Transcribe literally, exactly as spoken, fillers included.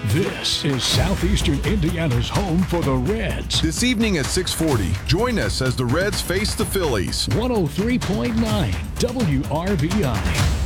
This is Southeastern Indiana's home for the Reds. This evening at six forty, join us as the Reds face the Phillies. one oh three point nine W R B I.